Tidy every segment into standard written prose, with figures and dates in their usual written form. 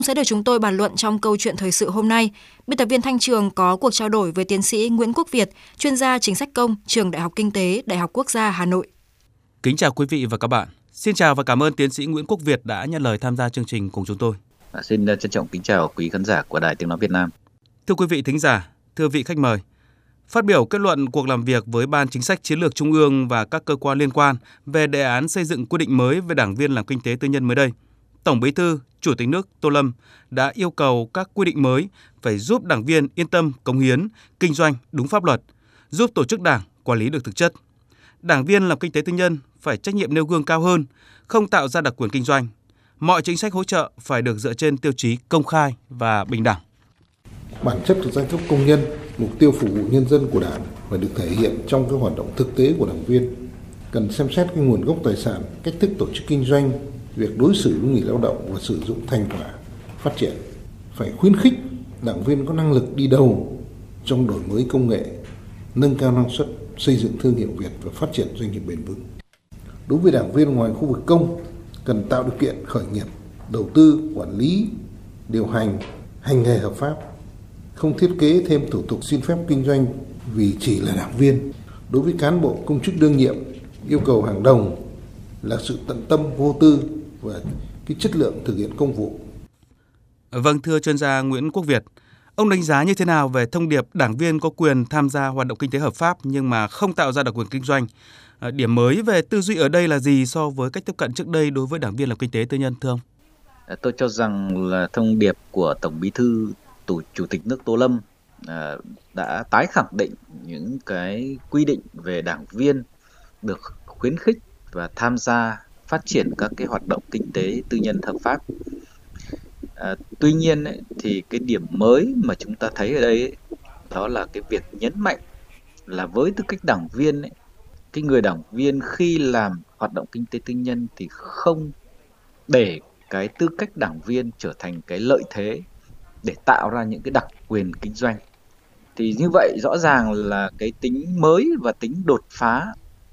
Sẽ được chúng tôi bàn luận trong câu chuyện thời sự hôm nay. Biên tập viên Thanh Trường có cuộc trao đổi với tiến sĩ Nguyễn Quốc Việt, chuyên gia chính sách công, Trường Đại học Kinh tế, Đại học Quốc gia Hà Nội. Kính chào quý vị và các bạn. Xin chào và cảm ơn tiến sĩ Nguyễn Quốc Việt đã nhận lời tham gia chương trình cùng chúng tôi. Xin trân trọng kính chào quý khán giả của Đài Tiếng nói Việt Nam. Thưa quý vị thính giả, thưa vị khách mời, phát biểu kết luận cuộc làm việc với Ban Chính sách Chiến lược Trung ương và các cơ quan liên quan về đề án xây dựng quy định mới về đảng viên làm kinh tế tư nhân mới đây, Tổng Bí thư, Chủ tịch nước Tô Lâm đã yêu cầu các quy định mới phải giúp đảng viên yên tâm cống hiến, kinh doanh đúng pháp luật, giúp tổ chức đảng quản lý được thực chất. Đảng viên làm kinh tế tư nhân phải trách nhiệm nêu gương cao hơn, không tạo ra đặc quyền kinh doanh. Mọi chính sách hỗ trợ phải được dựa trên tiêu chí công khai và bình đẳng. Bản chất của giai cấp công nhân, mục tiêu phục vụ nhân dân của Đảng phải được thể hiện trong các hoạt động thực tế của đảng viên. Cần xem xét cái nguồn gốc tài sản, cách thức tổ chức kinh doanh, việc đối xử với người lao động và sử dụng thành quả phát triển. Phải khuyến khích đảng viên có năng lực đi đầu trong đổi mới công nghệ, nâng cao năng suất, xây dựng thương hiệu Việt và phát triển doanh nghiệp bền vững. Đối với đảng viên ngoài khu vực công, cần tạo điều kiện khởi nghiệp, đầu tư, quản lý, điều hành, hành nghề hợp pháp, không thiết kế thêm thủ tục xin phép kinh doanh vì chỉ là đảng viên. Đối với cán bộ công chức đương nhiệm, yêu cầu hàng đầu là sự tận tâm vô tư và cái chất lượng thực hiện công vụ. Vâng, thưa chuyên gia Nguyễn Quốc Việt, ông đánh giá như thế nào về thông điệp đảng viên có quyền tham gia hoạt động kinh tế hợp pháp nhưng mà không tạo ra đặc quyền kinh doanh? Điểm mới về tư duy ở đây là gì so với cách tiếp cận trước đây đối với đảng viên làm kinh tế tư nhân thưa ông? Tôi cho rằng là thông điệp của Tổng Bí thư, Chủ tịch nước Tô Lâm đã tái khẳng định những cái quy định về đảng viên được khuyến khích và tham gia phát triển các cái hoạt động kinh tế tư nhân hợp pháp. Tuy nhiên thì cái điểm mới mà chúng ta thấy ở đây đó là cái việc nhấn mạnh là với tư cách đảng viên cái người đảng viên khi làm hoạt động kinh tế tư nhân thì không để cái tư cách đảng viên trở thành cái lợi thế để tạo ra những cái đặc quyền kinh doanh. Thì như vậy rõ ràng là cái tính mới và tính đột phá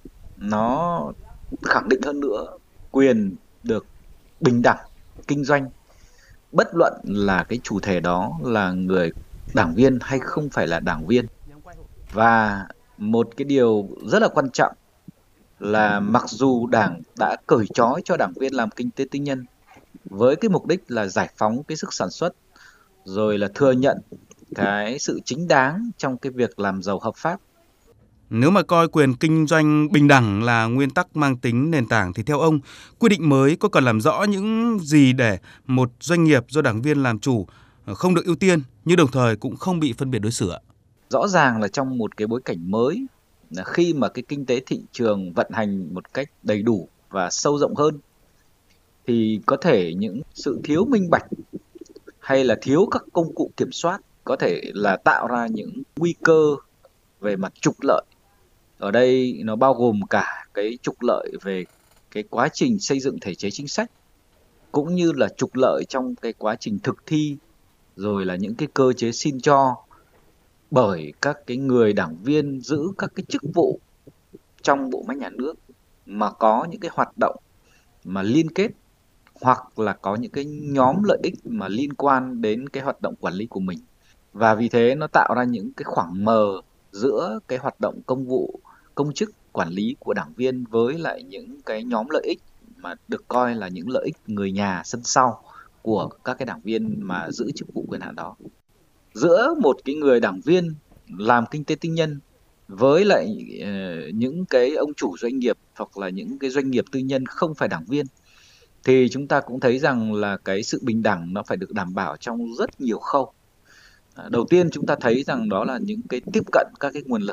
nó khẳng định hơn nữa quyền được bình đẳng kinh doanh, bất luận là cái chủ thể đó là người đảng viên hay không phải là đảng viên. Và một cái điều rất là quan trọng là mặc dù Đảng đã cởi trói cho đảng viên làm kinh tế tư nhân với cái mục đích là giải phóng cái sức sản xuất, rồi là thừa nhận cái sự chính đáng trong cái việc làm giàu hợp pháp. Nếu mà coi quyền kinh doanh bình đẳng là nguyên tắc mang tính nền tảng thì theo ông, quy định mới có cần làm rõ những gì để một doanh nghiệp do đảng viên làm chủ không được ưu tiên nhưng đồng thời cũng không bị phân biệt đối xử ạ? Rõ ràng là trong một cái bối cảnh mới, là khi mà cái kinh tế thị trường vận hành một cách đầy đủ và sâu rộng hơn thì có thể những sự thiếu minh bạch hay là thiếu các công cụ kiểm soát có thể là tạo ra những nguy cơ về mặt trục lợi. Ở đây nó bao gồm cả cái trục lợi về cái quá trình xây dựng thể chế chính sách, cũng như là trục lợi trong cái quá trình thực thi, rồi là những cái cơ chế xin cho bởi các cái người đảng viên giữ các cái chức vụ trong bộ máy nhà nước mà có những cái hoạt động mà liên kết hoặc là có những cái nhóm lợi ích mà liên quan đến cái hoạt động quản lý của mình. Và vì thế nó tạo ra những cái khoảng mờ giữa cái hoạt động công vụ, công chức, quản lý của đảng viên với lại những cái nhóm lợi ích mà được coi là những lợi ích người nhà sân sau của các cái đảng viên mà giữ chức vụ quyền hạn đó. Giữa một cái người đảng viên làm kinh tế tư nhân với lại những cái ông chủ doanh nghiệp hoặc là những cái doanh nghiệp tư nhân không phải đảng viên thì chúng ta cũng thấy rằng là cái sự bình đẳng nó phải được đảm bảo trong rất nhiều khâu. Đầu tiên chúng ta thấy rằng đó là những cái tiếp cận các cái nguồn lực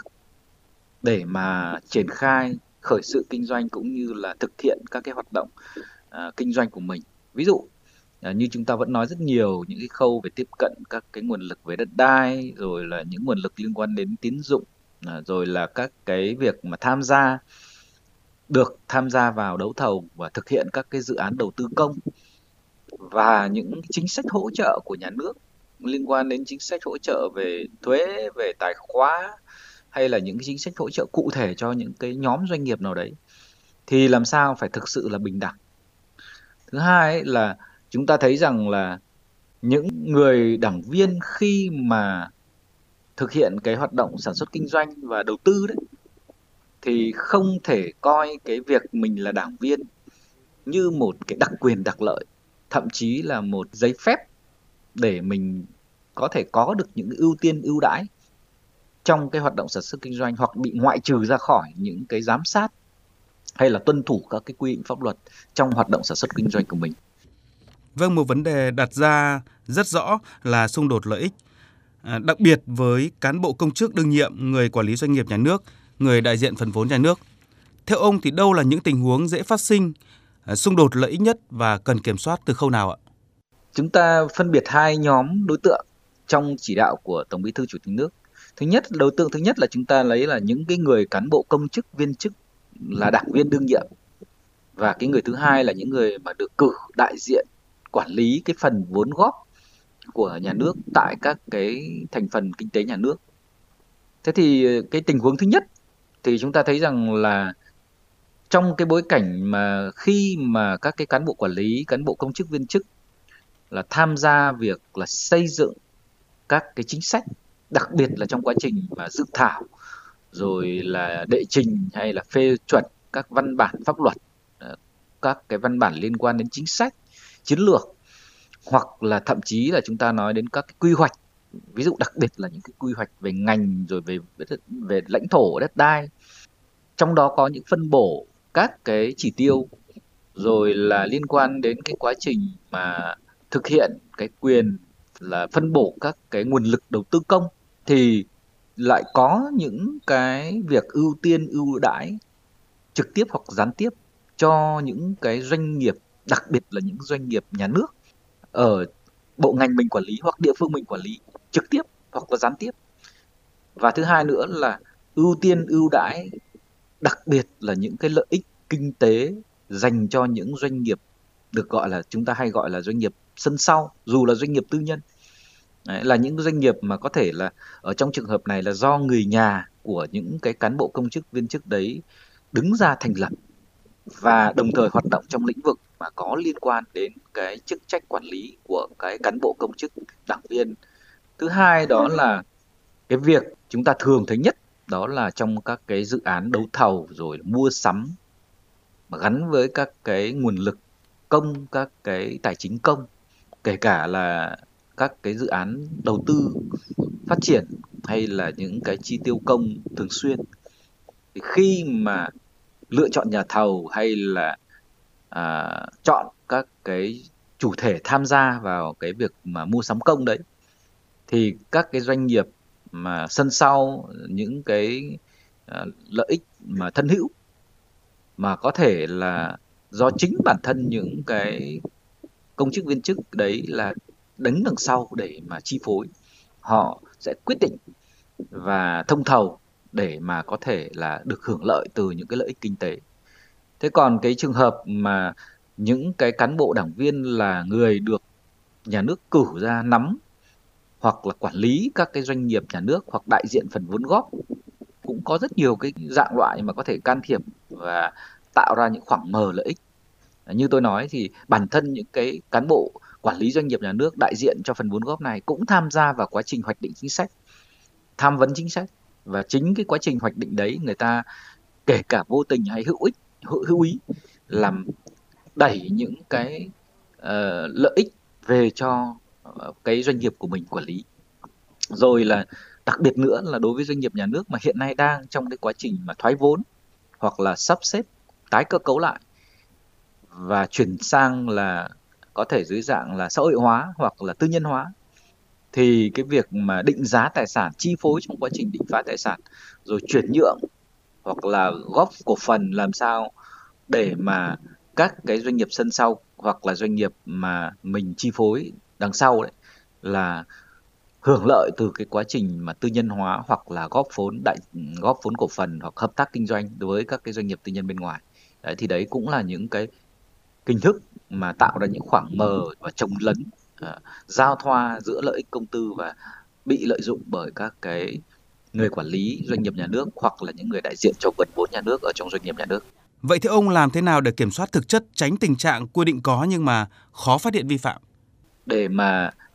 để mà triển khai khởi sự kinh doanh cũng như là thực hiện các cái hoạt động kinh doanh của mình. Ví dụ như chúng ta vẫn nói rất nhiều những cái khâu về tiếp cận các cái nguồn lực về đất đai, rồi là những nguồn lực liên quan đến tín dụng, rồi là các cái việc mà tham gia vào đấu thầu và thực hiện các cái dự án đầu tư công, và những chính sách hỗ trợ của nhà nước liên quan đến chính sách hỗ trợ về thuế, về tài khóa hay là những cái chính sách hỗ trợ cụ thể cho những cái nhóm doanh nghiệp nào đấy thì làm sao phải thực sự là bình đẳng. Thứ hai là chúng ta thấy rằng là những người đảng viên khi mà thực hiện cái hoạt động sản xuất kinh doanh và đầu tư đấy thì không thể coi cái việc mình là đảng viên như một cái đặc quyền đặc lợi, thậm chí là một giấy phép để mình có thể có được những ưu tiên ưu đãi trong cái hoạt động sản xuất kinh doanh, hoặc bị ngoại trừ ra khỏi những cái giám sát hay là tuân thủ các cái quy định pháp luật trong hoạt động sản xuất kinh doanh của mình. Vâng, một vấn đề đặt ra rất rõ là xung đột lợi ích, đặc biệt với cán bộ công chức đương nhiệm, người quản lý doanh nghiệp nhà nước, người đại diện phần vốn nhà nước. Theo ông thì đâu là những tình huống dễ phát sinh xung đột lợi ích nhất và cần kiểm soát từ khâu nào ạ? Chúng ta phân biệt hai nhóm đối tượng trong chỉ đạo của Tổng Bí thư Chủ tịch nước. Đối tượng thứ nhất là chúng ta lấy là những cái người cán bộ công chức, viên chức là đảng viên đương nhiệm, và cái người thứ hai là những người mà được cử đại diện quản lý cái phần vốn góp của nhà nước tại các cái thành phần kinh tế nhà nước. Thế thì cái tình huống thứ nhất thì chúng ta thấy rằng là trong cái bối cảnh mà khi mà các cái cán bộ quản lý, cán bộ công chức viên chức là tham gia việc là xây dựng các cái chính sách, đặc biệt là trong quá trình mà dự thảo rồi là đệ trình hay là phê chuẩn các văn bản pháp luật, các cái văn bản liên quan đến chính sách, chiến lược, hoặc là thậm chí là chúng ta nói đến các cái quy hoạch, ví dụ đặc biệt là những cái quy hoạch về ngành rồi về lãnh thổ, đất đai, trong đó có những phân bổ các cái chỉ tiêu, rồi là liên quan đến cái quá trình mà thực hiện cái quyền là phân bổ các cái nguồn lực đầu tư công, thì lại có những cái việc ưu tiên ưu đãi trực tiếp hoặc gián tiếp cho những cái doanh nghiệp, đặc biệt là những doanh nghiệp nhà nước ở bộ ngành mình quản lý hoặc địa phương mình quản lý, trực tiếp hoặc là gián tiếp. Và thứ hai nữa là ưu tiên ưu đãi đặc biệt là những cái lợi ích kinh tế dành cho những doanh nghiệp được gọi là, chúng ta hay gọi là doanh nghiệp sân sau, dù là doanh nghiệp tư nhân. Đấy, là những doanh nghiệp mà có thể là ở trong trường hợp này là do người nhà của những cái cán bộ công chức viên chức đấy đứng ra thành lập, và đồng thời hoạt động trong lĩnh vực mà có liên quan đến cái chức trách quản lý của cái cán bộ công chức đảng viên. Thứ hai đó là cái việc chúng ta thường thấy nhất, đó là trong các cái dự án đấu thầu rồi mua sắm mà gắn với các cái nguồn lực công, các cái tài chính công, kể cả là các cái dự án đầu tư phát triển hay là những cái chi tiêu công thường xuyên. Thì khi mà lựa chọn nhà thầu hay là chọn các cái chủ thể tham gia vào cái việc mà mua sắm công đấy, thì các cái doanh nghiệp mà sân sau những cái lợi ích mà thân hữu mà có thể là do chính bản thân những cái công chức viên chức đấy là đứng đằng sau để mà chi phối, họ sẽ quyết định và thông thầu để mà có thể là được hưởng lợi từ những cái lợi ích kinh tế. Thế còn cái trường hợp mà những cái cán bộ đảng viên là người được nhà nước cử ra nắm hoặc là quản lý các cái doanh nghiệp nhà nước hoặc đại diện phần vốn góp, cũng có rất nhiều cái dạng loại mà có thể can thiệp và tạo ra những khoảng mờ lợi ích. Như tôi nói thì bản thân những cái cán bộ quản lý doanh nghiệp nhà nước đại diện cho phần vốn góp này cũng tham gia vào quá trình hoạch định chính sách, tham vấn chính sách, và chính cái quá trình hoạch định đấy người ta kể cả vô tình hay hữu ý làm đẩy những cái lợi ích về cho cái doanh nghiệp của mình quản lý. Rồi là đặc biệt nữa là đối với doanh nghiệp nhà nước mà hiện nay đang trong cái quá trình mà thoái vốn hoặc là sắp xếp tái cơ cấu lại và chuyển sang là có thể dưới dạng là xã hội hóa hoặc là tư nhân hóa, thì cái việc mà định giá tài sản, chi phối trong quá trình định giá tài sản, rồi chuyển nhượng hoặc là góp cổ phần làm sao để mà các cái doanh nghiệp sân sau hoặc là doanh nghiệp mà mình chi phối đằng sau đấy là hưởng lợi từ cái quá trình mà tư nhân hóa hoặc là góp vốn cổ phần hoặc hợp tác kinh doanh đối với các cái doanh nghiệp tư nhân bên ngoài. Đấy, thì đấy cũng là những cái hình thức mà tạo ra những khoảng mờ và chồng lấn, giao thoa giữa lợi ích công tư và bị lợi dụng bởi các cái người quản lý doanh nghiệp nhà nước hoặc là những người đại diện cho phần vốn nhà nước ở trong doanh nghiệp nhà nước. Vậy thì ông làm thế nào để kiểm soát thực chất, tránh tình trạng quy định có nhưng mà khó phát hiện vi phạm? Để mà